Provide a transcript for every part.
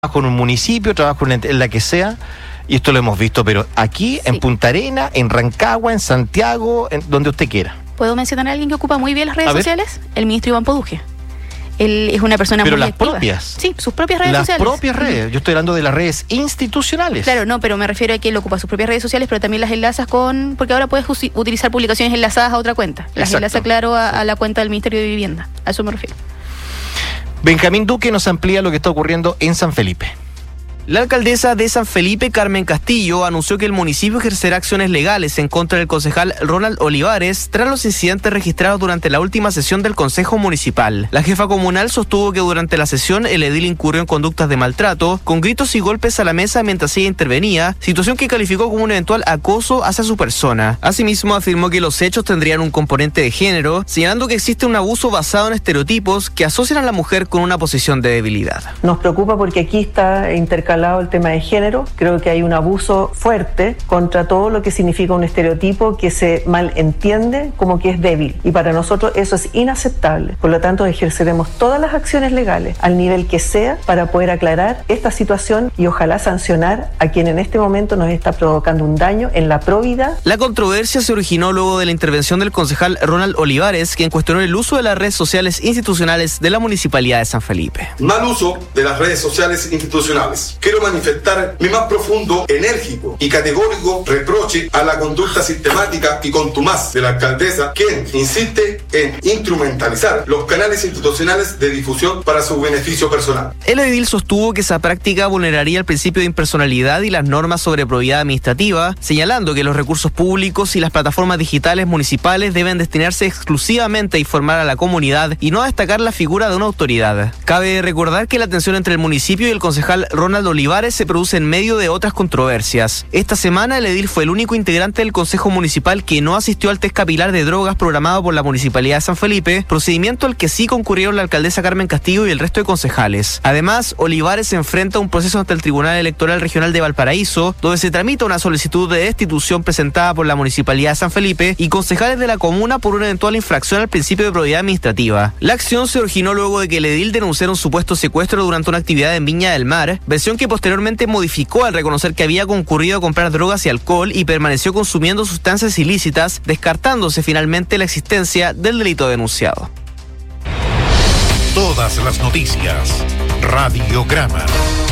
trabajo en un municipio, trabajo en la que sea, y esto lo hemos visto, pero aquí, sí, en Punta Arenas, en Rancagua, en Santiago, en donde usted quiera. ¿Puedo mencionar a alguien que ocupa muy bien las redes sociales? El ministro Iván Poduje. Él es una persona muy activa. ¿Pero las propias? Sí, sus propias redes sociales. Las propias redes. Yo estoy hablando de las redes institucionales. Claro, no, pero me refiero a que él ocupa sus propias redes sociales, pero también las enlazas con... Porque ahora puedes utilizar publicaciones enlazadas a otra cuenta. Las enlaza, claro, a la cuenta del Ministerio de Vivienda. A eso me refiero. Benjamín Duque nos amplía lo que está ocurriendo en San Felipe. La alcaldesa de San Felipe, Carmen Castillo, anunció que el municipio ejercerá acciones legales en contra del concejal Ronald Olivares tras los incidentes registrados durante la última sesión del Consejo Municipal. La jefa comunal sostuvo que durante la sesión el edil incurrió en conductas de maltrato, con gritos y golpes a la mesa mientras ella intervenía, situación que calificó como un eventual acoso hacia su persona. Asimismo, afirmó que los hechos tendrían un componente de género, señalando que existe un abuso basado en estereotipos que asocian a la mujer con una posición de debilidad. Nos preocupa porque aquí está intercalado el tema de género. Creo que hay un abuso fuerte contra todo lo que significa un estereotipo que se malentiende como que es débil, y para nosotros eso es inaceptable. Por lo tanto, ejerceremos todas las acciones legales al nivel que sea para poder aclarar esta situación y ojalá sancionar a quien en este momento nos está provocando un daño en la probidad. La controversia se originó luego de la intervención del concejal Ronald Olivares, quien cuestionó el uso de las redes sociales institucionales de la Municipalidad de San Felipe. Mal uso de las redes sociales institucionales. Quiero manifestar mi más profundo, enérgico y categórico reproche a la conducta sistemática y contumaz de la alcaldesa, quien insiste en instrumentalizar los canales institucionales de difusión para su beneficio personal. El edil sostuvo que esa práctica vulneraría el principio de impersonalidad y las normas sobre probidad administrativa, señalando que los recursos públicos y las plataformas digitales municipales deben destinarse exclusivamente a informar a la comunidad y no a destacar la figura de una autoridad. Cabe recordar que la tensión entre el municipio y el concejal Ronald Olivares se produce en medio de otras controversias. Esta semana el edil fue el único integrante del Consejo Municipal que no asistió al test capilar de drogas programado por la Municipalidad de San Felipe, procedimiento al que sí concurrieron la alcaldesa Carmen Castillo y el resto de concejales. Además, Olivares se enfrenta a un proceso ante el Tribunal Electoral Regional de Valparaíso, donde se tramita una solicitud de destitución presentada por la Municipalidad de San Felipe y concejales de la comuna por una eventual infracción al principio de probidad administrativa. La acción se originó luego de que el edil denunciara un supuesto secuestro durante una actividad en Viña del Mar, versión que posteriormente modificó al reconocer que había concurrido a comprar drogas y alcohol y permaneció consumiendo sustancias ilícitas, descartándose finalmente la existencia del delito denunciado. Todas las noticias. Radiograma.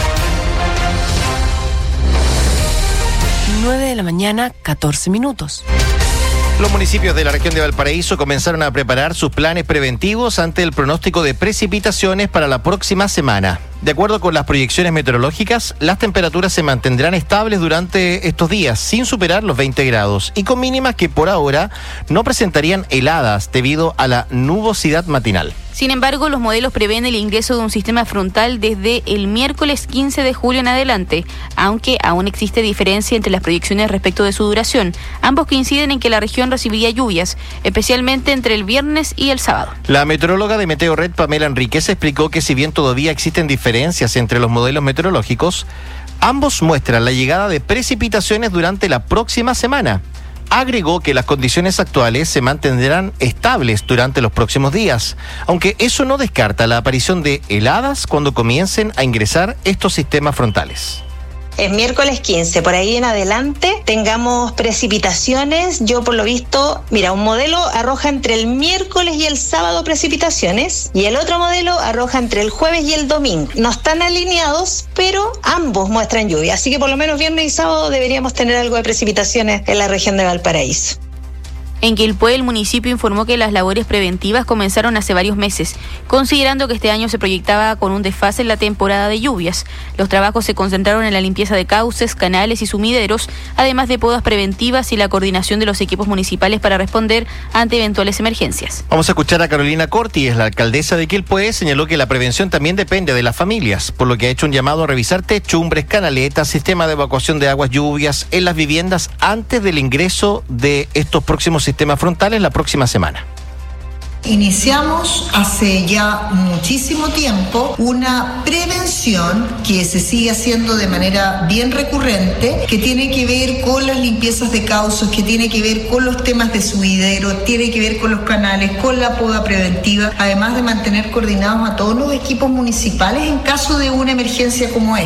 9:14 a.m. Los municipios de la región de Valparaíso comenzaron a preparar sus planes preventivos ante el pronóstico de precipitaciones para la próxima semana. De acuerdo con las proyecciones meteorológicas, las temperaturas se mantendrán estables durante estos días, sin superar los 20 grados, y con mínimas que por ahora no presentarían heladas debido a la nubosidad matinal. Sin embargo, los modelos prevén el ingreso de un sistema frontal desde el miércoles 15 de julio en adelante, aunque aún existe diferencia entre las proyecciones respecto de su duración. Ambos coinciden en que la región recibiría lluvias, especialmente entre el viernes y el sábado. La meteoróloga de Meteorred, Pamela Enríquez, explicó que si bien todavía existen diferencias entre los modelos meteorológicos, ambos muestran la llegada de precipitaciones durante la próxima semana. Agregó que las condiciones actuales se mantendrán estables durante los próximos días, aunque eso no descarta la aparición de heladas cuando comiencen a ingresar estos sistemas frontales. Es miércoles 15, por ahí en adelante tengamos precipitaciones. Yo por lo visto, mira, un modelo arroja entre el miércoles y el sábado precipitaciones y el otro modelo arroja entre el jueves y el domingo. No están alineados, pero ambos muestran lluvia, así que por lo menos viernes y sábado deberíamos tener algo de precipitaciones en la región de Valparaíso. En Quilpué, el municipio informó que las labores preventivas comenzaron hace varios meses, considerando que este año se proyectaba con un desfase en la temporada de lluvias. Los trabajos se concentraron en la limpieza de cauces, canales y sumideros, además de podas preventivas y la coordinación de los equipos municipales para responder ante eventuales emergencias. Vamos a escuchar a Carolina Corti, es la alcaldesa de Quilpué. Señaló que la prevención también depende de las familias, por lo que ha hecho un llamado a revisar techumbres, canaletas, sistema de evacuación de aguas lluvias en las viviendas antes del ingreso de estos próximos sistemas frontales la próxima semana. Iniciamos hace ya muchísimo tiempo una prevención que se sigue haciendo de manera bien recurrente, que tiene que ver con las limpiezas de cauces, que tiene que ver con los temas de subidero, tiene que ver con los canales, con la poda preventiva, además de mantener coordinados a todos los equipos municipales en caso de una emergencia como esta.